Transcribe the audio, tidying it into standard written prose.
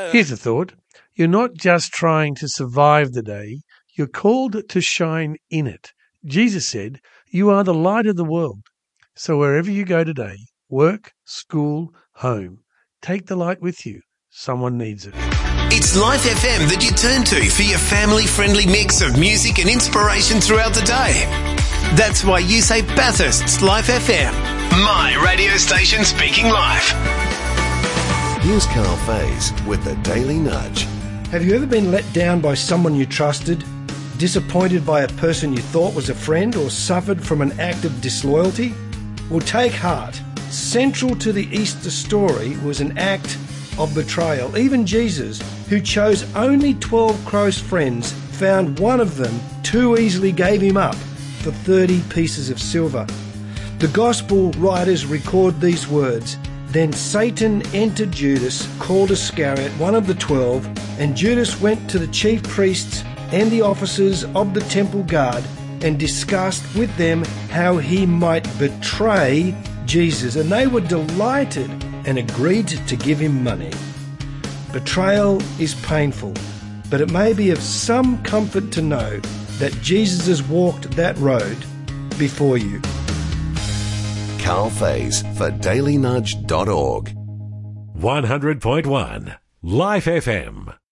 Here's a thought. You're not just trying to survive the day, you're called to shine in it. Jesus said, "You are the light of the world." So wherever you go today, work, school, home, take the light with you. Someone needs it. It's Life FM that you turn to for your family-friendly mix of music and inspiration throughout the day. That's why you say Bathurst's Life FM, my radio station speaking life. Here's Carl Faze with the Daily Nudge. Have you ever been let down by someone you trusted, disappointed by a person you thought was a friend, or suffered from an act of disloyalty? Well, take heart. Central to the Easter story was an act of betrayal. Even Jesus, who chose only 12 close friends, found one of them too easily gave him up for 30 pieces of silver. The Gospel writers record these words: "Then Satan entered Judas, called Iscariot, one of the 12, and Judas went to the chief priests and the officers of the temple guard and discussed with them how he might betray Jesus, and they were delighted and agreed to give him money." Betrayal is painful, but it may be of some comfort to know that Jesus has walked that road before you. Carl Faze for dailynudge.org. 100.1 Life FM.